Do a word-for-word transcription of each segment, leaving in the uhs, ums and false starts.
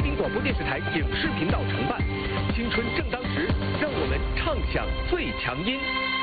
林广播电视台影视频道承办。青春正当时，让我们唱响最强音。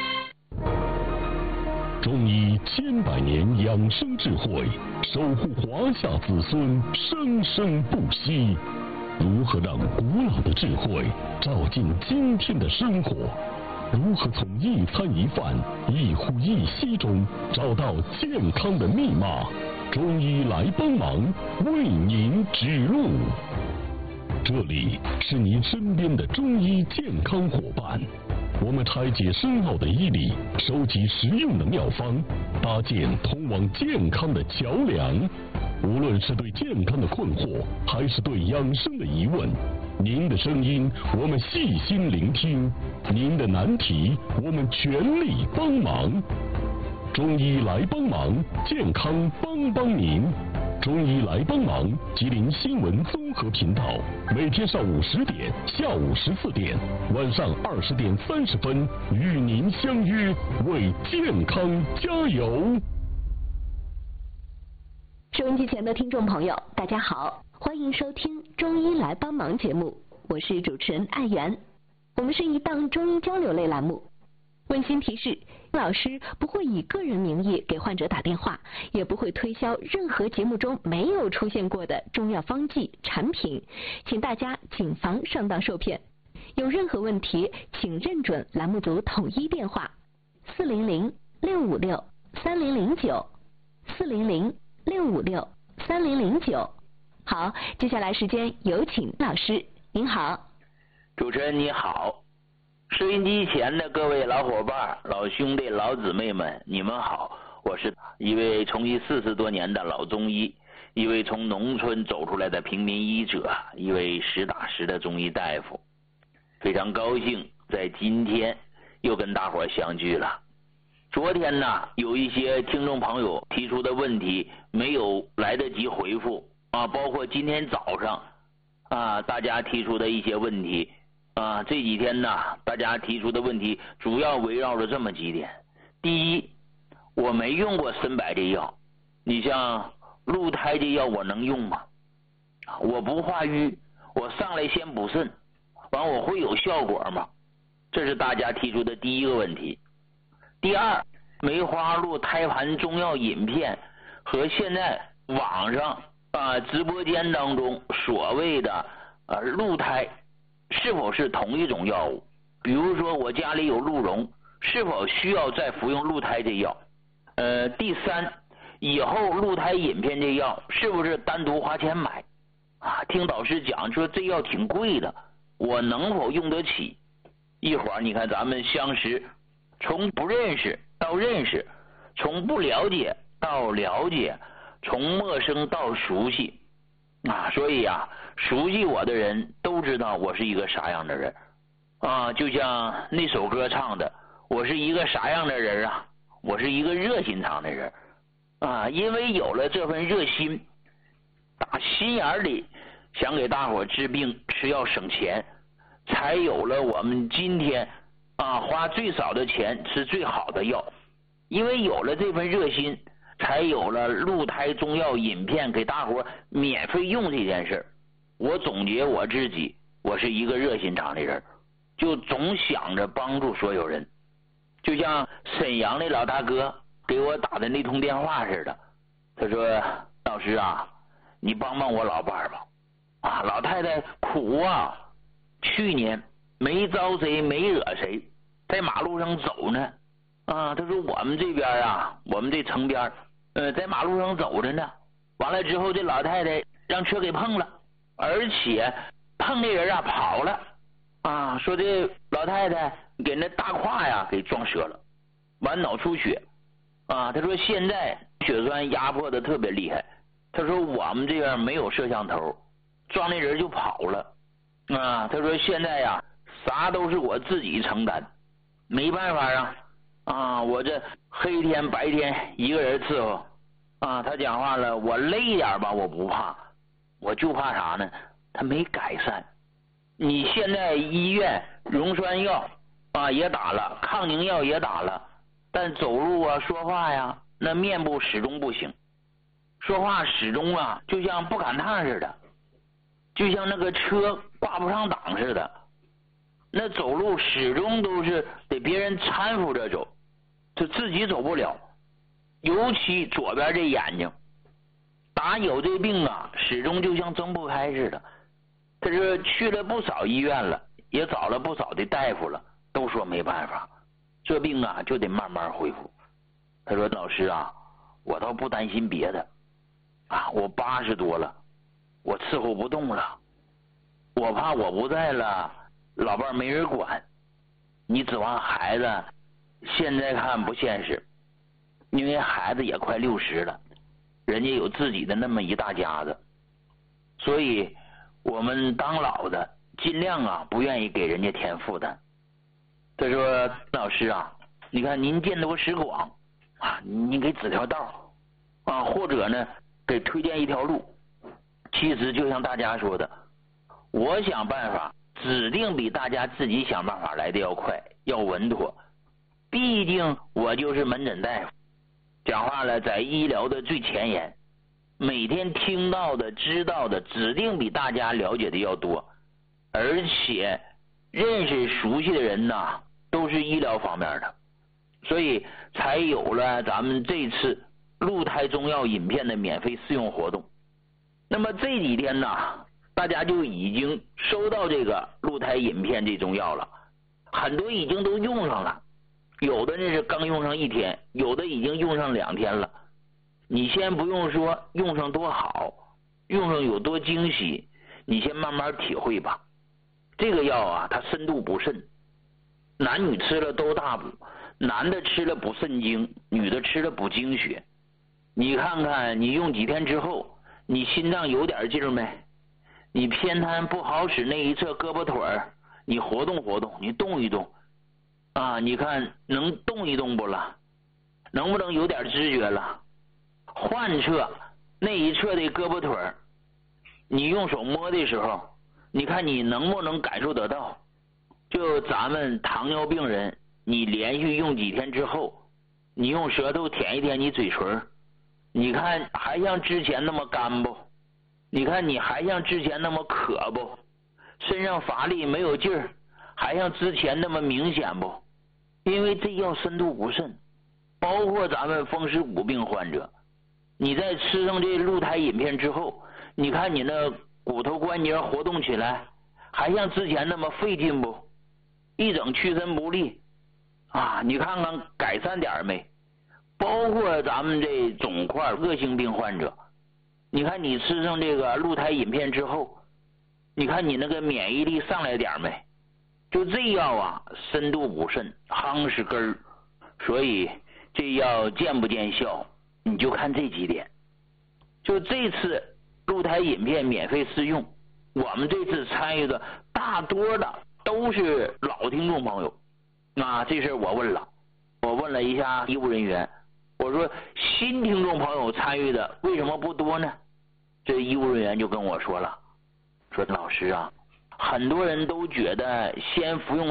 中医千百年养生智慧，守护华夏子孙生生不息。如何让古老的智慧照进今天的生活？如何从一餐一饭、一呼一吸中找到健康的密码？中医来帮忙，为您指路。这里是您身边的中医健康伙伴，我们拆解深奥的医理，收集实用的妙方，搭建通往健康的桥梁。无论是对健康的困惑，还是对养生的疑问，您的声音我们细心聆听，您的难题我们全力帮忙。中医来帮忙，健康帮帮您。中医来帮忙，吉林新闻综合频道，每天上午十点、下午十四点、晚上二十点三十分，与您相约，为健康加油。 收音机前的听众朋友，大家好，欢迎收听《中医来帮忙》节目，我是主持人艾媛。我们是一档中医交流类栏目。温馨提示，老师不会以个人名义给患者打电话，也不会推销任何节目中没有出现过的中药方剂产品，请大家谨防上当受骗。有任何问题，请认准栏目组统一电话四零零六五六三零零九四零零六五六三零零九。好，接下来时间有请老师。您好。 主持人你好，收音机前的各位老伙伴、老兄弟、老姊妹们，你们好！我是一位从医四十多年的老中医，一位从农村走出来的平民医者，一位实打实的中医大夫。非常高兴在今天又跟大伙相聚了。昨天呢，有一些听众朋友提出的问题没有来得及回复啊，包括今天早上啊，大家提出的一些问题啊，这几天呢，大家提出的问题主要围绕着这么几点。第一，我没用过参柏这药，你像鹿胎这药我能用吗？我不化瘀，我上来先补肾，完我会有效果吗？这是大家提出的第一个问题。第二，梅花鹿胎盘中药饮片和现在网上啊直播间当中所谓的呃鹿胎是否是同一种药物？比如说我家里有鹿茸，是否需要再服用鹿胎这药？呃，第三，以后鹿胎饮片这药是不是单独花钱买？啊，听导师讲说这药挺贵的，我能否用得起？一会儿你看咱们相识，从不认识到认识，从不了解到了解，从陌生到熟悉啊，所以啊，熟悉我的人都知道我是一个啥样的人啊，就像那首歌唱的，我是一个啥样的人啊？我是一个热心肠的人啊，因为有了这份热心，打心眼里想给大伙治病吃药省钱，才有了我们今天啊花最少的钱吃最好的药。因为有了这份热心，才有了鹿胎中药饮片给大伙免费用这件事。我总结我自己，我是一个热心肠的人，就总想着帮助所有人。就像沈阳的老大哥给我打的那通电话似的，他说：老师啊，你帮帮我老伴儿吧，啊，老太太苦啊，去年没招谁没惹谁，在马路上走呢，啊，他说我们这边啊，我们这城边呃，在马路上走着呢，完了之后这老太太让车给碰了，而且碰那人啊跑了，啊，说这老太太给那大胯呀给撞折了，完脑出血，啊，他说现在血栓压迫的特别厉害，他说我们这边没有摄像头，撞那人就跑了，啊，他说现在呀啥都是我自己承担，没办法啊，啊，我这黑天白天一个人伺候，啊，他讲话了，我累一点吧我不怕，我就怕啥呢？他没改善。你现在医院溶栓药啊也打了，抗凝药也打了，但走路啊说话呀，那面部始终不行，说话始终啊就像不赶趟似的。 就像那个车挂不上档似的，那走路始终都是得别人搀扶着走，就自己走不了。尤其左边这眼睛，打有这病啊，始终就像睁不开似的。他说去了不少医院了，也找了不少的大夫了，都说没办法，这病啊就得慢慢恢复。他说老师啊，我倒不担心别的啊，我八十多了，我伺候不动了，我怕我不在了，老伴没人管，你指望孩子，现在看不现实，因为孩子也快六十了，人家有自己的那么一大家子，所以我们当老的尽量啊不愿意给人家添负担。他说老师啊，你看您见多识广啊，您给指条道啊，或者呢给推荐一条路。其实就像大家说的，我想办法指定比大家自己想办法来的要快要稳妥，毕竟我就是门诊大夫，讲话了在医疗的最前沿，每天听到的知道的指定比大家了解的要多，而且认识熟悉的人呐都是医疗方面的，所以才有了咱们这次鹿胎中药饮片的免费试用活动。那么这几天呢，大家就已经收到这个鹿胎饮片这中药了，很多已经都用上了，有的呢是刚用上一天，有的已经用上两天了。你先不用说用上多好，用上有多惊喜，你先慢慢体会吧。这个药啊，它深度补肾，男女吃了都大补，男的吃了补肾精，女的吃了补精血。你看看你用几天之后，你心脏有点劲儿没？你偏瘫不好使那一侧胳膊腿儿，你活动活动，你动一动啊，你看能动一动不了？能不能有点知觉了？换侧那一侧的胳膊腿儿，你用手摸的时候，你看你能不能感受得到？就咱们糖尿病人，你连续用几天之后，你用舌头舔一舔你嘴唇，你看还像之前那么干不？你看你还像之前那么渴不？身上乏力没有劲儿，还像之前那么明显不？因为这药深度补肾，包括咱们风湿骨病患者，你在吃上这鹿胎饮片之后，你看你那骨头关节活动起来，还像之前那么费劲不？一整屈伸不利啊！你看看改善点没？包括咱们这肿块恶性病患者，你看你吃上这个鹿胎饮片之后，你看你那个免疫力上来点没？就这药啊，深度补肾，夯实根儿，所以这药见不见效，你就看这几点。就这次鹿胎饮片免费试用，我们这次参与的大多的都是老听众朋友。那这事我问了，我问了一下医务人员，我说新听众朋友参与的为什么不多呢？这医务人员就跟我说了，说老师啊，很多人都觉得先服用